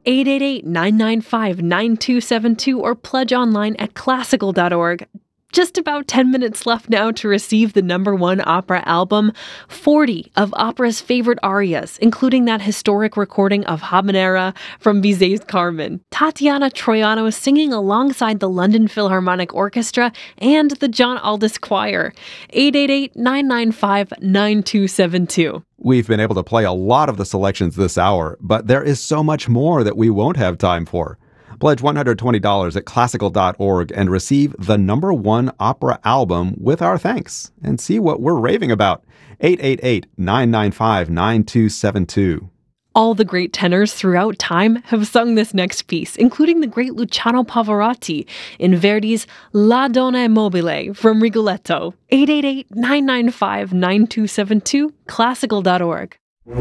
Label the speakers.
Speaker 1: 888-995-9272 or pledge online at classical.org. Just about 10 minutes left now to receive the #1 opera album, 40 of opera's favorite arias, including that historic recording of Habanera from Bizet's Carmen. Tatiana Troiano is singing alongside the London Philharmonic Orchestra and the John Aldous Choir. 888-995-9272.
Speaker 2: We've been able to play a lot of the selections this hour, but there is so much more that we won't have time for. Pledge $120 at classical.org and receive the #1 opera album with our thanks and see what we're raving about. 888-995-9272.
Speaker 1: All the great tenors throughout time have sung this next piece, including the great Luciano Pavarotti in Verdi's La Donna è mobile from Rigoletto. 888-995-9272, classical.org.